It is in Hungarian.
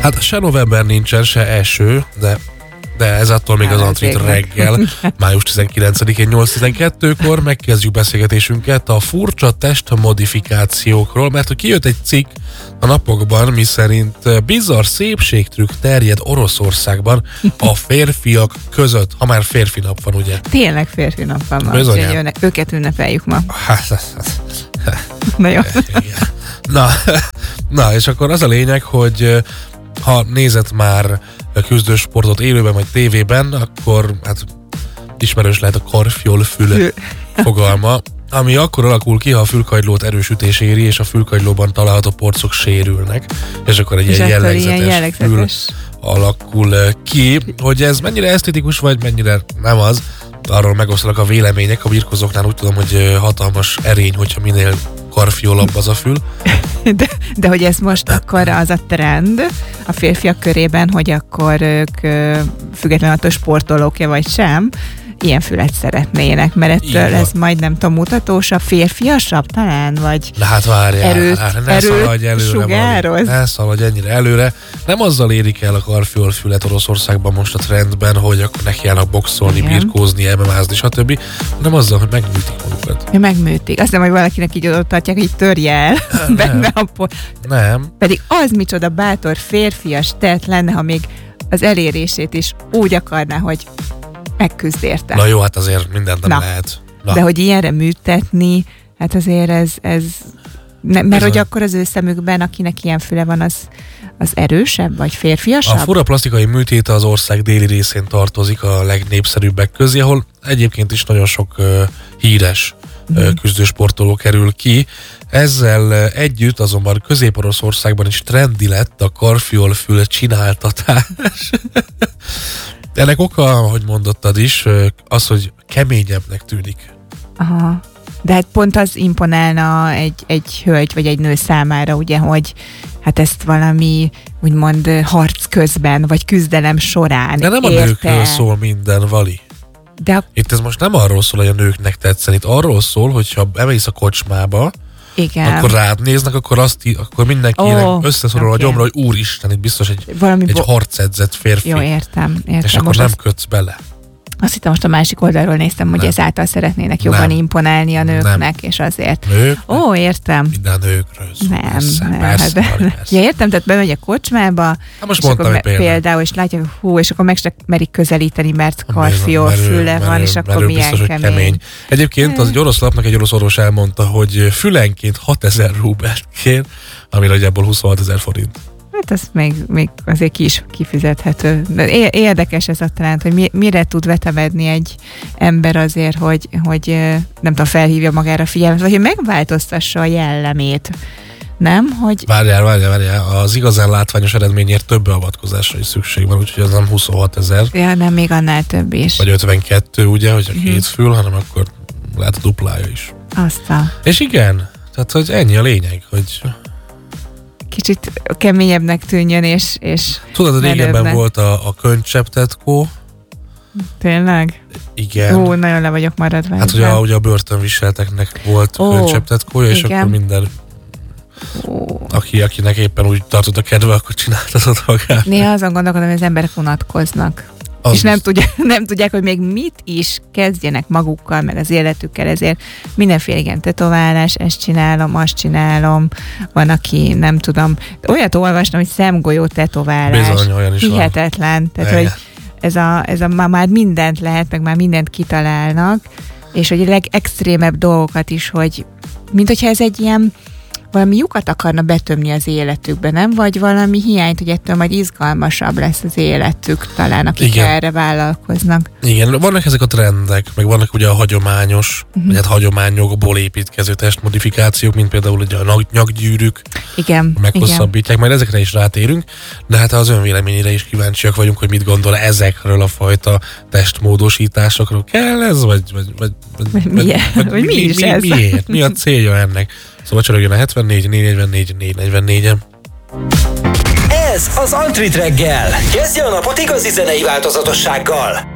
Hát se november nincsen, se eső, de ez attól még az Antrit reggel, május 19-én 8:12-kor megkezdjük beszélgetésünket a furcsa testmodifikációkról, mert hogy kijött egy cikk a napokban, miszerint bizarr szépségtrükk terjed Oroszországban a férfiak között, ha már férfi nap van, ugye? Tényleg férfi nap van ma, Bizonyám. őket ünnepeljük ma. Na jó. Na, és akkor az a lényeg, hogy ha nézett már küzdősportot élőben vagy tévében, akkor hát ismerős lehet a karfjolfül fogalma, ami akkor alakul ki, ha a fülkagylót erősítés éri, és a fülkagylóban található porcok sérülnek, és akkor egy ilyen jellegzetes fül alakul ki. Hogy ez mennyire esztétikus, vagy mennyire nem az, arról megosztanak a vélemények. A birkozóknál úgy tudom, hogy hatalmas erény, hogyha minél karfiolabb az a fül. De hogy ez most akkor az a trend a férfiak körében, hogy akkor ők függetlenül attól sportolók-e vagy sem, ilyen fület szeretnének, mert ettől ez majd nem tudom, mutatósabb, férfiasabb talán, vagy de hát várjál, ne szaladj előre, sugároz. Ne szaladj ennyire előre. Nem azzal érik el a karfiolfület Oroszországban most a trendben, hogy akkor nekiállnak boxolni, birkózni, MMA-zni, stb. Nem azzal, hogy megműtik magukat. Ja, megműtik. Azt nem, hogy valakinek így ott tartják, hogy törje el benne a Nem. Pedig az micsoda bátor férfias tett lenne, ha még az elérését is úgy akarná, hogy megküzd érte. Na jó, hát azért mindent nem lehet. De hogy ilyenre műtetni, hát azért ez mert hogy akkor az ő szemükben, akinek ilyen füle van, az erősebb, vagy férfiasabb? A fura plastikai műtéte az ország déli részén tartozik a legnépszerűbbek közé, ahol egyébként is nagyon sok híres küzdősportoló kerül ki. Ezzel együtt azonban Közép-Oroszországban is trendi lett a karfiolfül csináltatás. Ennek oka, ahogy mondottad is, az, hogy keményebbnek tűnik. Aha. De hát pont az imponálna egy hölgy vagy egy nő számára, ugye, hogy hát ezt valami úgymond harc közben, vagy küzdelem során de nem a nőkről szól minden, Vali. Itt ez most nem arról szól, hogy a nőknek tetszen, itt arról szól, hogyha bemész a kocsmába, igen. Akkor rád néznek, akkor mindenki összeszorul a gyomra, hogy úristen, itt biztos egy harcedzett férfi. Jó, értem. És akkor most nem kötsz bele. Azt hittem, most a másik oldalról néztem, hogy ezáltal szeretnének jobban imponálni a nőknek, és azért. Nők? Értem. Minden nőkről szól. Persze. Ja, értem, tehát bemegy a kocsmába, most és mondtam, akkor például, és látja, hogy és akkor meg se merik közelíteni, mert karfiolfüle van, és akkor milyen kemény. Egyébként az egy orosz lapnak egy orosz orvos elmondta, hogy fülenként 6000 rubelt kér, ami nagyjából 26 000 forint. Hát az még azért ki is kifizethető. De érdekes ez a trend, hogy mire tud vetemedni egy ember azért, hogy nem tudom, felhívja magára figyelmet, vagy hogy megváltoztassa a jellemét. Nem? Hogy... Várjál. Az igazán látványos eredményért több beavatkozásra is szükség van, úgyhogy az nem 26 000. Ja, nem, még annál több is. Vagy 52, ugye, hogy a két fül, hanem akkor lehet a duplája is. Aztán. És igen, tehát hogy ennyi a lényeg, hogy... Kicsit keményebbnek tűnjön, és tudod, hogy régebben volt a könycsepptetkó. Tényleg? Igen. Nagyon le vagyok maradva. Hát ugye a börtönviselteknek volt könycsepptetkója, és akkor minden akinek éppen úgy tartott a kedve, akkor csináltatott magát. Néha azon gondolkodom, hogy az emberek unatkoznak. És nem tudják, hogy még mit is kezdjenek magukkal, meg az életükkel, ezért mindenféle igen tetoválás, ezt csinálom, azt csinálom, van, aki nem tudom, olyat olvastam, hogy szemgolyó tetoválás. Bizony, olyan is hihetetlen. Van. Tehát, hogy ez a már mindent lehet, meg már mindent kitalálnak, és hogy a legextrémebb dolgokat is, hogy mint hogyha ez egy ilyen valami lyukat akarna betömni az életükbe, nem? Vagy valami hiányt, hogy ettől majd izgalmasabb lesz az életük talán, akik erre vállalkoznak. Igen, vannak ezek a trendek, meg vannak ugye a hagyományos, vagy hát hagyományokból építkező testmodifikációk, mint például ugye a nyakgyűrűk, meghosszabbítják, majd ezekre is rátérünk, de hát az önvéleményére is kíváncsiak vagyunk, hogy mit gondol ezekről a fajta testmódosításokról. Kell ez, vagy mi is ez? Miért? Mi a célja ennek? Szóval csörögjön a 74 444 444-en. Ez az Antrit reggel. Kezdje a napot igazi zenei változatossággal.